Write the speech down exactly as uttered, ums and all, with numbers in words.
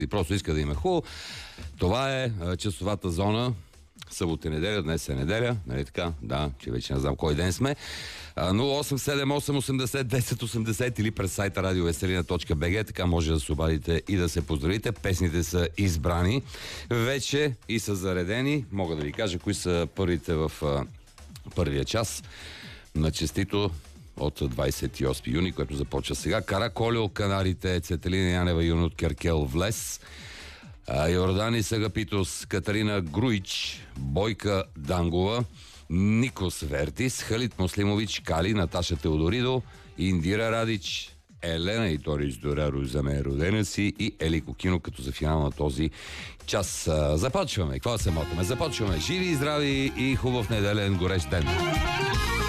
и просто иска да им е хубаво. Това е а, часовата зона. Събота и неделя, днес е неделя, нали така? Да, че вече не знам кой ден сме. нула осем седем осем осемдесет десет осемдесет или през сайта радиовеселина точка би джи, така може да се обадите и да се поздравите. Песните са избрани вече и са заредени. Мога да ви кажа кои са първите в а, първия час на честито от двадесет и осми юни, което започва сега. Караколио, Канарите, Цетелина Янева, Юн от Керкел, Влес, Йордани Сагапитос, Катерина Груич, Бойка Дангова, Никос Вертис, Халит Муслимович, Кали, Наташа Теодоридо, Индира Радич, Елена и Торис Дораро за мен родена си и Ели Кокино като за финал на този час. Започваме. Какво се мотаме? Започваме. Живи и здрави и хубав неделен горещ ден.